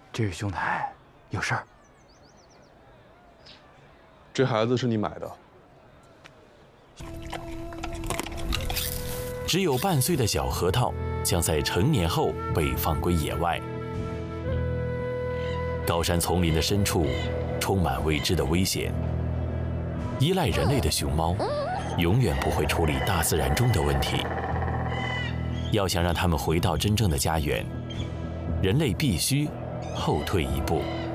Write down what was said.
这位兄台有事儿？ 这孩子是你买的？ 只有半岁的小核桃将在成年后被放归野外。高山丛林的深处充满未知的危险。依赖人类的熊猫，永远不会处理大自然中的问题。要想让它们回到真正的家园，人类必须后退一步。